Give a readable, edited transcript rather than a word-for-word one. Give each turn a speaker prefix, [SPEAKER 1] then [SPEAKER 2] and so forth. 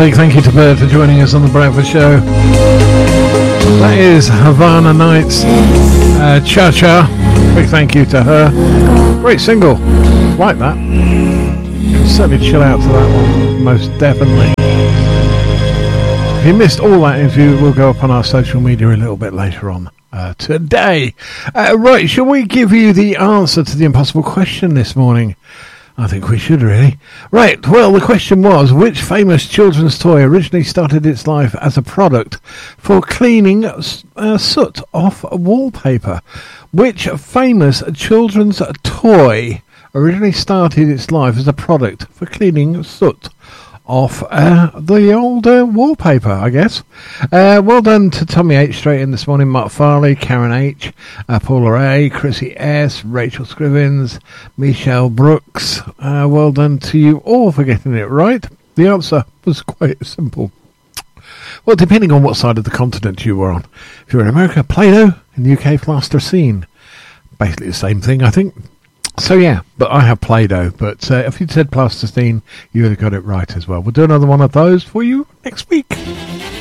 [SPEAKER 1] big thank you to Bert for joining us on the Breakfast Show. That is Havana Nights, Cha Cha. Big thank you to her. Great single, like that. Can certainly chill out to that one, most definitely. If you missed all that interview, we'll go up on our social media a little bit later on today. Right, shall we give you the answer to the impossible question this morning? I think we should, really. Right, well, the question was, which famous children's toy originally started its life as a product for cleaning soot off wallpaper? Which famous children's toy originally started its life as a product for cleaning soot off the old wallpaper, I guess. Well done to Tommy H straight in this morning, Mark Farley, Karen H, Paula A, Chrissy S, Rachel Scrivens, Michelle Brooks. Well done to you all for getting it right. The answer was quite simple. Well, depending on what side of the continent you were on. If you're in America, Play-Doh. In the UK, Plasticine. Basically the same thing, I think. So yeah, but I have Play-Doh, but if you said Plasticine, you would have got it right as well. We'll do another one of those for you next week.